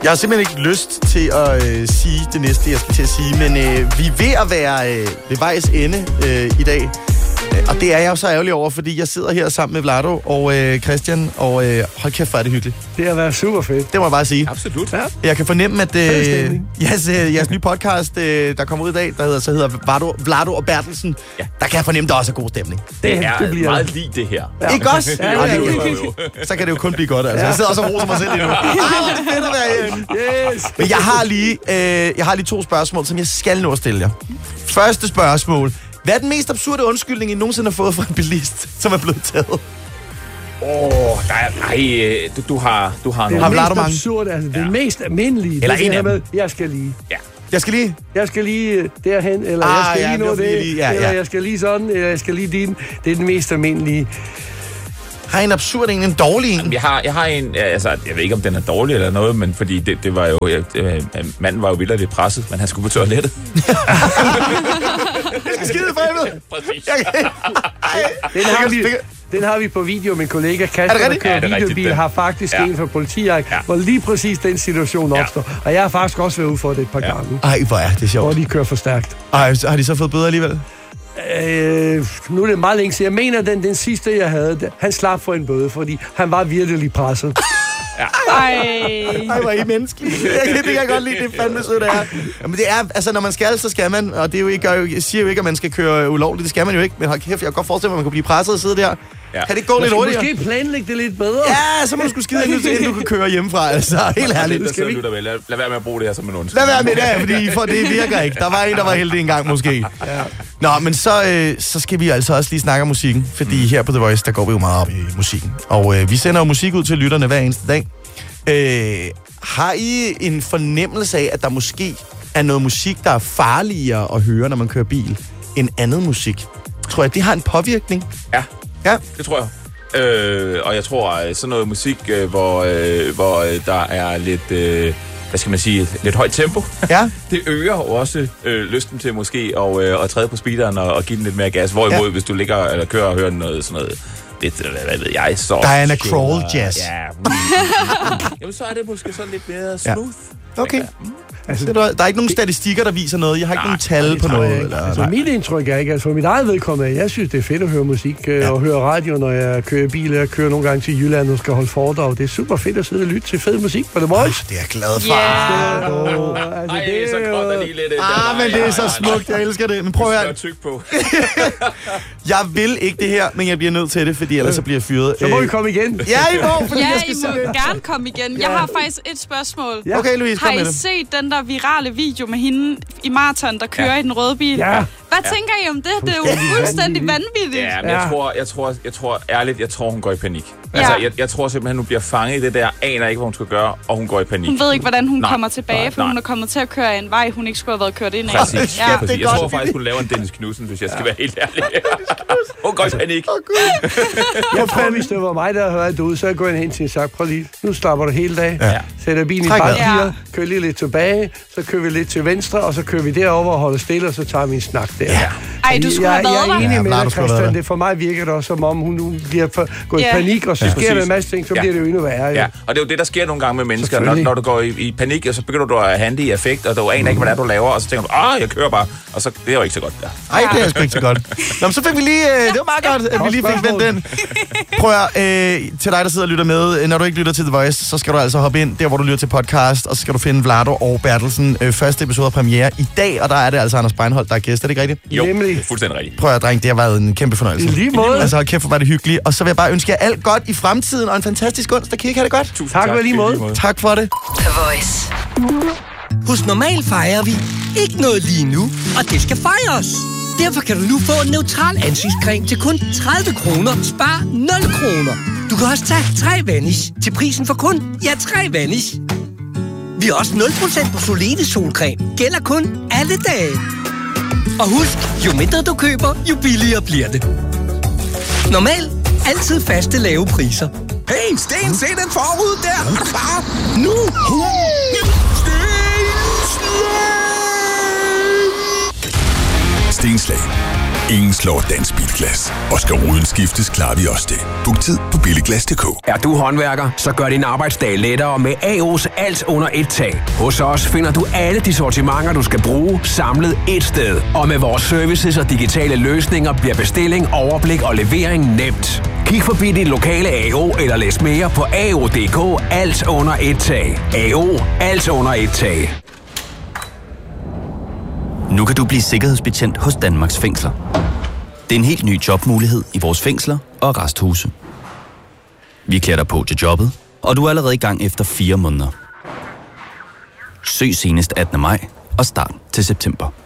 Jeg har simpelthen ikke lyst til at sige det næste, jeg skal til at sige, men vi er ved at være ved vejs ende i dag. Og det er jeg jo så ærgerlig over, fordi jeg sidder her sammen med Vlado og Christian, og hold kæft, hvor er det hyggeligt. Det har været super fedt. Det må jeg bare sige. Absolut. Ja. Jeg kan fornemme, at jeres nye podcast, der kommer ud i dag, der hedder Vlado og Bertelsen, der kan jeg fornemme, der også er god stemning. Det er meget lige det her. Ja. Ikke også? Så kan det jo kun blive godt, altså. Jeg sidder også og roser mig selv lige nu. Det er fedt at være herinde. Yes. Men jeg har lige 2 spørgsmål, som jeg skal nå at stille jer. Første spørgsmål. Hvad er den mest absurde undskyldning, I nogensinde har fået fra en bilist, som er blevet taget? Du har nogle. Det er mest absurde, altså det mest almindelige. Eller en af dem. Jeg skal lige. Ja. Jeg skal lige derhen, eller jeg skal lige nå det, eller jeg skal lige sådan, eller jeg skal lige din. Det er den mest almindelige. Har I en absurd en dårlig en? Jamen, jeg har en, altså, jeg ved ikke, om den er dårlig eller noget, men fordi det var jo, manden var jo vildt presset, men han skulle på toilettet. Skide for helvede! Præcis. Den har vi på video. Min kollega Kasper, der kører videobil, har faktisk en fra politiet, hvor lige præcis den situation opstår. Og jeg har faktisk også været ude for det et par gange. Ej, hvor er det sjovt. Hvor de kører for stærkt. Ej, har de så fået bøder alligevel? Nu er det meget længe siden. Jeg mener, den sidste, jeg havde, han slap for en bøde, fordi han var virkelig presset. Ej, hvor er I menneskelige. Det kan jeg godt lide, det er fandme sødt, det er. Jamen det er, altså når man skal, så skal man, og det er jo ikke, jeg siger jo ikke, at man skal køre ulovligt, det skal man jo ikke, men hold kæft, jeg kan godt forestille mig, at man kunne blive presset og sidde der. Ja. Kan det ikke gå lidt hurtigere? Måske planlægge det lidt bedre. Ja, så må du sgu skide ind, inden du kan køre hjemmefra, altså. Helt ærligt. Lad være med at bruge det her som en undskyld. Lad være med det, fordi det virker ikke. Der var en, der var heldig engang måske. Ja. Nå, men så skal vi altså også lige snakke om musikken, fordi her på The Voice, der går vi jo meget op i musikken. Og vi sender jo musik ud til lytterne hver eneste dag. Har I en fornemmelse af, at der måske er noget musik, der er farligere at høre, når man kører bil, end andet musik? Tror jeg, det har en påvirkning? Ja, det tror jeg. Og jeg tror, sådan noget musik, hvor der er lidt, hvad skal man sige, lidt højt tempo, det øger jo også lysten til måske at træde på speederen og give den lidt mere gas. Hvorimod, hvis du ligger eller kører og hører noget sådan noget, hvad ved jeg, så... Diana Krall jazz. Ja. Jamen, så er det måske sådan lidt mere smooth. Okay. Altså, der er ikke nogen statistikker, der viser noget. Jeg har ikke nogen tal på noget. Altså, mit indtryk er ikke, altså for mit eget vedkommende, jeg synes, det er fedt at høre musik og høre radio, når jeg kører bil. Jeg kører nogle gange til Jylland og skal holde foredrag. Det er super fedt at sidde og lytte til fed musik på The Voice. Det er jeg glad for. Det er så godt, der lige lidt... men det er så smukt. Jeg elsker det. Men prøv at høre. På. Jeg vil ikke det her, men jeg bliver nødt til det, fordi ellers så bliver jeg fyret. Så må vi komme igen. Ja, I må, fordi jeg skal I må gerne komme igen. Jeg har faktisk et spørgsmål. Okay, Louise, kom med det. Har I set den der virale video med hende i maraton, der kører i den røde bil? Ja. Hvad tænker I om det? Det er jo fuldstændig vanvittigt. Ja, men jeg tror ærligt, hun går i panik. Altså, jeg tror simpelthen, hun bliver fanget i det der, aner ikke, hvad hun skal gøre, og hun går i panik. Hun ved ikke, hvordan hun kommer tilbage, for hun er kommet til at køre en vej, hun ikke skulle have været kørt ind af. Præcis. Jeg tror faktisk, hun laver en Dennis Knudsen, hvis jeg skal være helt ærlig. Hun går i panik. Jeg tror, hvis det var mig, der havde været ude, så går jeg hen til en sagt, prøv lige, nu slapper du hele dagen. Sætter bilen i bakgear, kører lige lidt tilbage, så kører vi lidt til venstre, og så kører vi derover og holder stille, og så tager vi en snak der. Ej, du skulle have været der. Jeg er enig med dig, Christian. Det for mig virker det også, som om hun nu bliver gået i panik, og så sker der en masse ting, så bliver det jo endnu værre. Ja, og det er jo det, der sker nogle gange med mennesker. Når du går i panik, og så begynder du at handle i affekt, og du aner ikke, hvad det er, du laver, og så tænker du, jeg kører bare. Og så det er jo ikke så godt der. Nej, det er sgu ikke så godt. Nå, men så fik vi lige... det var meget godt, at vi lige fik vendt den. Prøv at til dig, der sidder og lytter med. Når du ikke lytter til The Voice, så skal du altså hoppe ind der, hvor du lytter til podcast, og så skal du finde Vlado og Bertelsen. Første episode af premiere i dag, og der er det altså Anders Beinholt, der er gæst. Er det ikke rigtigt? Jo, det er fuldstændig rigtigt. Prøv at drenge, det har været en kæmpe fornøjelse. I lige måde. Altså, kæft, hvor var det hyggeligt. Og så vil jeg bare ønske jer alt godt i fremtiden, og en fantastisk onsdag. Kan I have det godt? Tusind tak. Lige måde. Tak for det. The Voice. Hos Normal fejrer vi ikke noget lige nu, og det skal fejres. Derfor kan du nu få en neutral ansigtscreme til kun 30 kroner. Spar 0 kroner. Du kan også tage 3 Vanish til prisen for kun 3 Vanish. Vi har også 0% på Solide solcreme. Gælder kun alle dage. Og husk, jo mindre du køber, jo billigere bliver det. Normal. Altid faste lave priser. Hey, Sten, se den forud der. Er du klar? Nu! Stenslag. Ingen slår Dansk Bilglas. Og skal ruden skiftes, klarer vi også det. Book tid på billiglas.dk. Er du håndværker, så gør din arbejdsdag lettere med AO's alt under et tag. Hos os finder du alle de sortimenter, du skal bruge, samlet et sted. Og med vores services og digitale løsninger bliver bestilling, overblik og levering nemt. Kig forbi din lokale AO eller læs mere på AO.dk. Alt under et tag. AO. Alt under et tag. Nu kan du blive sikkerhedsbetjent hos Danmarks Fængsler. Det er en helt ny jobmulighed i vores fængsler og arresthuse. Vi klæder dig på til jobbet, og du er allerede i gang efter 4 måneder. Søg senest 18. maj og start til september.